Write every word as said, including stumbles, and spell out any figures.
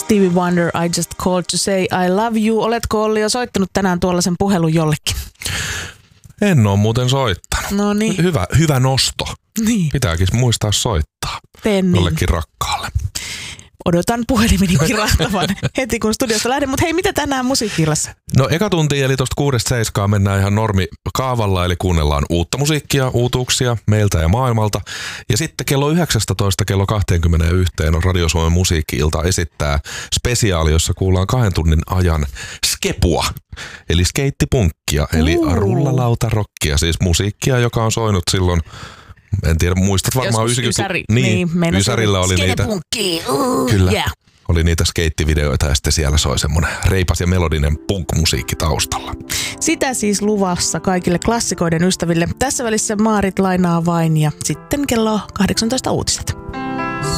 Stevie Wonder, I just called to say I love you. Oletko Olli jo soittanut tänään tuollaisen puhelun jollekin? En ole muuten soittanut. No niin. Hyvä, hyvä nosto. Niin. Pitääkin muistaa soittaa Teen niin. jollekin rakkaalle. Odotan puhelimeni kirahtavan heti kun studiosta lähden, mutta hei, mitä tänään musiikki-illassa? No eka tunti, eli tuosta kuudesta seiskaan mennään ihan normi kaavalla, eli kuunnellaan uutta musiikkia, uutuuksia meiltä ja maailmalta. Ja sitten kello yhdeksäntoista kello kaksikymmentäyksi on Radio Suomen musiikki-ilta esittää spesiaali, jossa kuullaan kahden tunnin ajan skepua, eli skeittipunkkia, eli Uh. rullalautarokia, siis musiikkia, joka on soinut silloin. En tiedä, muistat varmaan yhdeksänkymmentä... Ysäri. Niin, niin Ysärillä oli niitä... Uh, Kyllä, yeah. oli niitä skeittivideoita ja sitten siellä soi semmoinen reipas ja melodinen punk-musiikki taustalla. Sitä siis luvassa kaikille klassikoiden ystäville. Tässä välissä Maarit lainaa vain ja sitten kello kahdeksantoista uutiset.